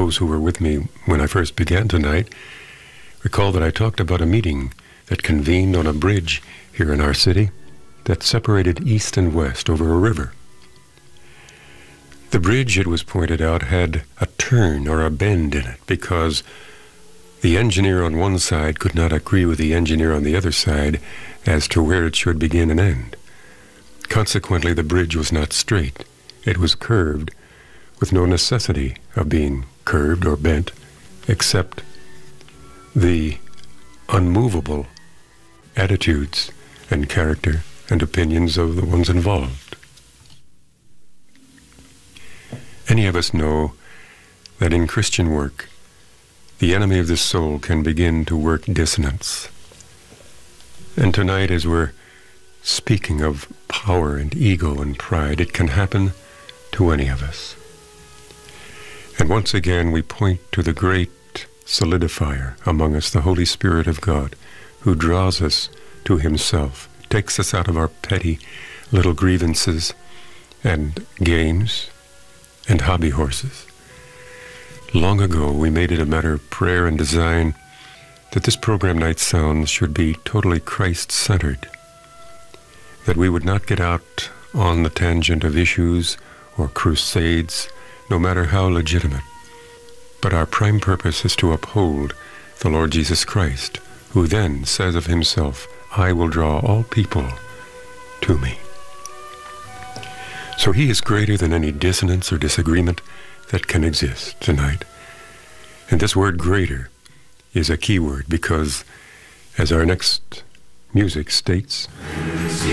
those who were with me when I first began tonight recall that I talked about a meeting that convened on a bridge here in our city that separated east and west over a river. The bridge, it was pointed out, had a turn or a bend in it because the engineer on one side could not agree with the engineer on the other side as to where it should begin and end. Consequently, the bridge was not straight. It was curved, with no necessity of being curved or bent, except the unmovable attitudes and character and opinions of the ones involved. Any of us know that in Christian work, the enemy of the soul can begin to work dissonance. And tonight, as we're speaking of power and ego and pride, it can happen to any of us. And once again, we point to the great solidifier among us, the Holy Spirit of God, who draws us to himself, takes us out of our petty little grievances and games and hobby horses. Long ago, we made it a matter of prayer and design that this program, Night Sounds, should be totally Christ-centered, that we would not get out on the tangent of issues or crusades, no matter how legitimate. But our prime purpose is to uphold the Lord Jesus Christ, who then says of himself, "I will draw all people to me." So he is greater than any dissonance or disagreement that can exist tonight. And this word greater is a key word because, as our next music states,